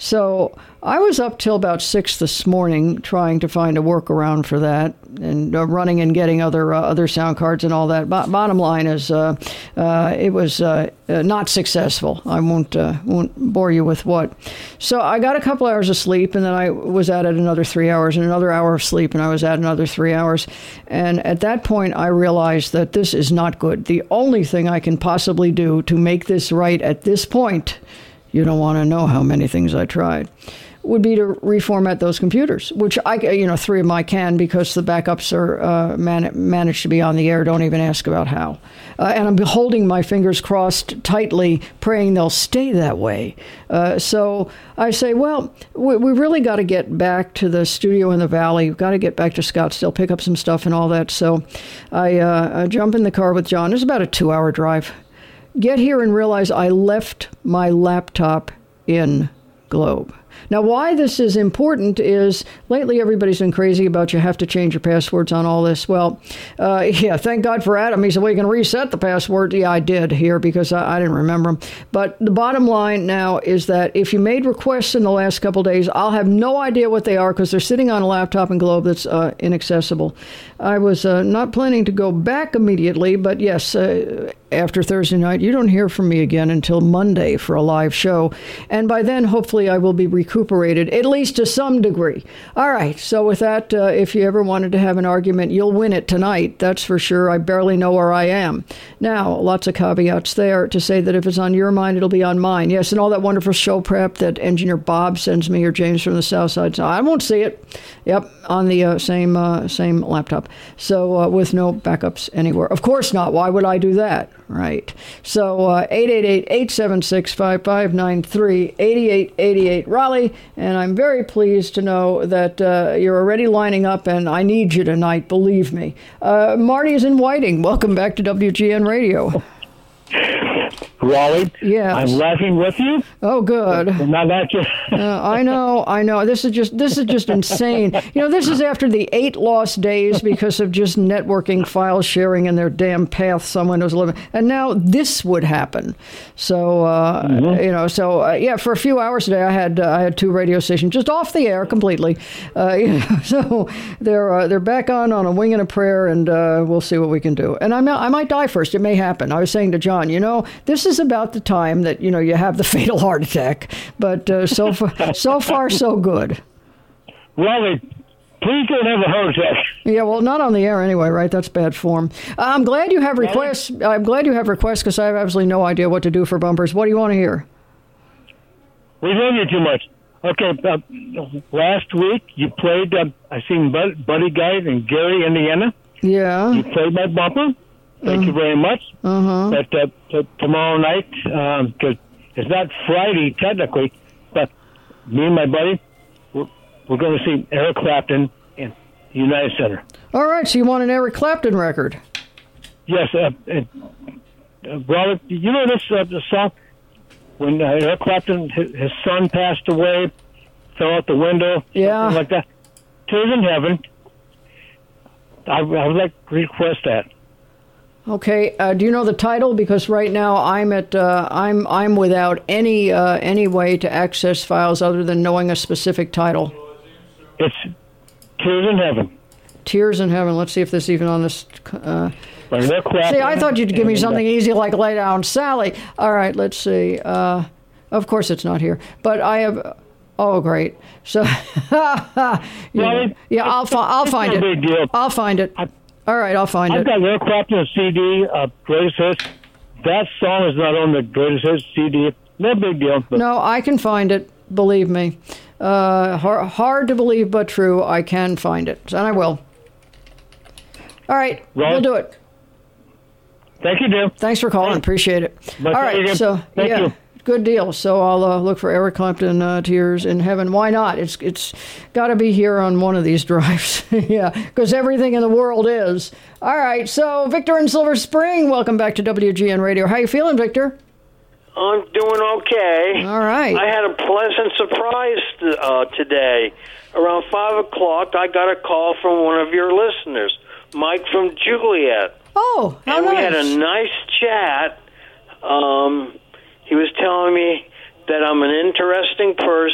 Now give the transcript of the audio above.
So I was up till about 6 this morning trying to find a workaround for that, and running and getting other sound cards and all that. Bottom line is, it was not successful. I won't bore you with what. So I got a couple hours of sleep, and then I was at it another 3 hours, and another hour of sleep, and I was at another 3 hours. And at that point, I realized that this is not good. The only thing I can possibly do to make this right at this point, you don't want to know how many things I tried, would be to reformat those computers, which I, 3 of them I can because the backups are managed to be on the air. Don't even ask about how. And I'm holding my fingers crossed tightly, praying they'll stay that way. So I say, well, we really got to get back to the studio in the Valley. We've got to get back to Scottsdale, pick up some stuff and all that. So I jump in the car with John. It's about a 2-hour drive. Get here and realize I left my laptop in Globe. Now, why this is important is lately everybody's been crazy about you have to change your passwords on all this. Well, thank God for Adam. He said, well, you can reset the password. Yeah, I did here because I didn't remember them. But the bottom line now is that if you made requests in the last couple of days, I'll have no idea what they are because they're sitting on a laptop in Globe that's inaccessible. I was not planning to go back immediately, but yes, after Thursday night, you don't hear from me again until Monday for a live show. And by then, hopefully, I will be recuperated, at least to some degree. All right. So with that, if you ever wanted to have an argument, you'll win it tonight. That's for sure. I barely know where I am. Now, lots of caveats there to say that if it's on your mind, it'll be on mine. Yes, and all that wonderful show prep that engineer Bob sends me or James from the South Side. So I won't see it. Yep, on the same laptop. So with no backups anywhere. Of course not. Why would I do that? Right. So 888-876-5593, 8888 Raleigh. And I'm very pleased to know that you're already lining up, and I need you tonight, believe me. Marty is in Whiting. Welcome back to WGN Radio. Raleigh, yes. I'm laughing with you. Oh, good. Not at you. I know. This is just insane. This is after the 8 lost days because of just networking, file sharing, and their damn paths on Windows 11. And now this would happen. So, for a few hours today, I had 2 radio stations just off the air completely. So they're back on a wing and a prayer, and we'll see what we can do. And I might die first. It may happen. I was saying to John, this is about the time that, you have the fatal heart attack. But so far, so good. Raleigh, please don't have a heart attack. Yeah, well, not on the air anyway, right? That's bad form. I'm glad you have requests. I'm glad you have requests because I have absolutely no idea what to do for bumpers. What do you want to hear? We love you too much. Okay, last week you played, I seen Buddy Guy in Gary, Indiana. Yeah. You played my bumper. Thank you very much. But tomorrow night, because it's not Friday technically, but me and my buddy, we're going to see Eric Clapton in the United Center. All right, so you want an Eric Clapton record? Yes. Robert, you know this song? When Eric Clapton, his son passed away, fell out the window, something like that. Tears in Heaven. I would like to request that. Okay. Do you know the title? Because right now I'm without any way to access files other than knowing a specific title. It's Tears in Heaven. Tears in Heaven. Let's see if this is even on this. See, I thought you'd give me something easy like Lay Down Sally. All right. Let's see. Of course it's not here, but I have. Oh, great. So, I'll find it. Big deal. I'll find it. All right, I'll find it. I've got Eric Clapton's CD, Greatest Hits. That song is not on the Greatest Hits CD. No big deal. No, I can find it. Believe me. Hard to believe, but true. I can find it, and I will. All right, we'll do it. Thank you, Jim. Thanks for calling. Appreciate it. All right, so Thank you. Good deal. So I'll look for Eric Clapton, Tears in Heaven. Why not? It's got to be here on one of these drives. Yeah, because everything in the world is. All right. So Victor in Silver Spring, welcome back to WGN Radio. How you feeling, Victor? I'm doing okay. All right. I had a pleasant surprise today. Around 5 o'clock, I got a call from one of your listeners, Mike from Juliet. Oh, how and nice. We had a nice chat. He was telling me that I'm an interesting person.